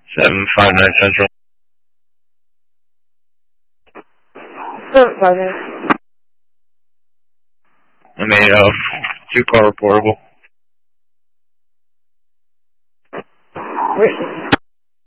759 Central. 759. I'm a 2-car reportable. Wait.